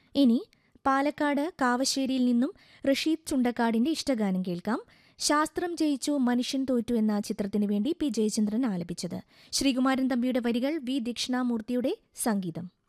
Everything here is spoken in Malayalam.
ഇനി പാലക്കാട് കാവശ്ശേരിയിൽ നിന്നും റഷീദ് ചുണ്ടക്കാടിന്റെ ഇഷ്ടഗാനം കേൾക്കാം. ശാസ്ത്രം ജയിച്ചു മനുഷ്യൻ തോറ്റു എന്ന ചിത്രത്തിനു വേണ്ടി പി ജയചന്ദ്രൻ ആലപിച്ചത്. ശ്രീകുമാരൻ തമ്പിയുടെ വരികൾ, വി ദക്ഷിണാമൂർത്തിയുടെ സംഗീതം.